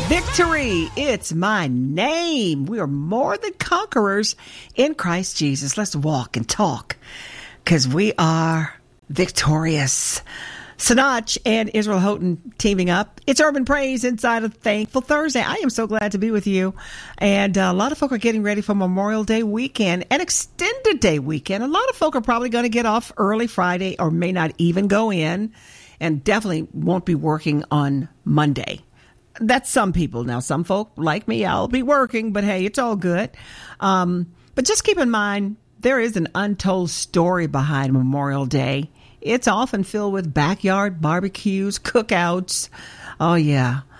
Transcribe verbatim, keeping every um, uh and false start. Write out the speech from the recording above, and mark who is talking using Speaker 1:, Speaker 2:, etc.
Speaker 1: Victory, it's my name. We are more than conquerors in Christ Jesus. Let's walk and talk because we are victorious. Sinach and Israel Houghton teaming up. It's Urban Praise inside of Thankful Thursday. I am so glad to be with you. And uh, a lot of folk are getting ready for Memorial Day weekend, an extended day weekend. A lot of folk are probably going to get off early Friday or may not even go in, and definitely won't be working on Monday. That's some people. Now, some folk like me, I'll be working, but hey, it's all good. Um, but just keep in mind, there is an untold story behind Memorial Day. It's often filled with backyard barbecues, cookouts. Oh, yeah.